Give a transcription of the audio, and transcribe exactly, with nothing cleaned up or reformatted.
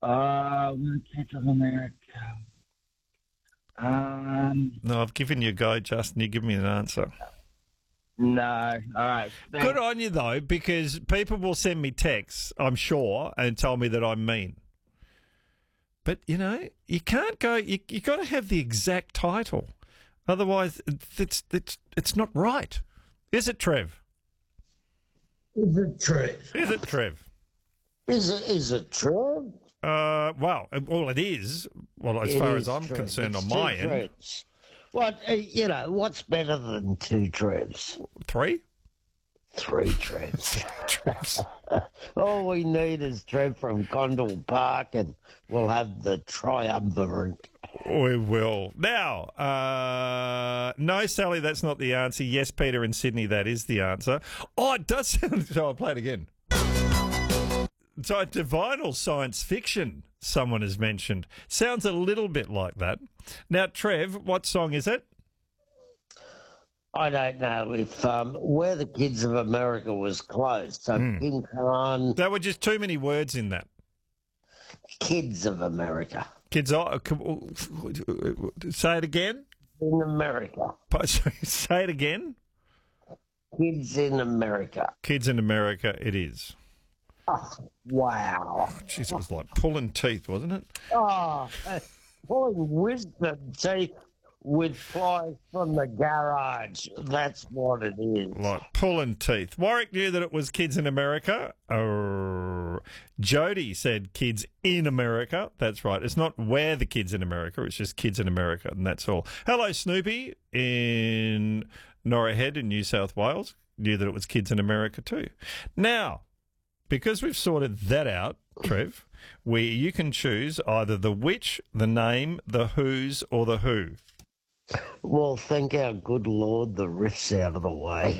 Uh, Kids of America. Um, No, I've given you a go, Justin. You give me an answer. no. All right. Thanks. Good on you, though, because people will send me texts, I'm sure, and tell me that I'm mean. But, you know, you can't go, you you got to have the exact title. Otherwise, it's, it's, it's not right. Is it, Trev? Is it true? Is it, Trev? Is it, is it true? Uh, well, well, it is. Well, as It far is as I'm true. concerned, It's on two my end, Trevs. What, uh, you know, what's better than two Trevs? three. Three Trevs. All we need is Trev from Condell Park, and we'll have the triumvirate. We will. Now, uh, no, Sally, that's not the answer. Yes, Peter in Sydney, that is the answer. Oh, it does sound... So I'll play it again. So divinal science fiction, someone has mentioned. Sounds a little bit like that. Now, Trev, what song is it? I don't know if um, Where the Kids of America was closed. So Hmm. King Khan, There were just too many words in that. Kids of America. Kids, oh, say it again. In America. Say it again. Kids in America. Kids in America, it is. Oh, wow. Jeez, it was like pulling teeth, wasn't it? Oh, uh, pulling wisdom teeth with pliers from the garage. That's what it is. Like pulling teeth. Warwick knew that it was Kids in America. Uh, Jody said Kids in America. That's right. It's not Where the Kids in America. It's just Kids in America, and that's all. Hello, Snoopy in Norah Head in New South Wales. Knew that it was Kids in America too. Now, because we've sorted that out, Trev, where you can choose either the which, the name, the whose, or the who. Well, thank our good Lord the riff's out of the way.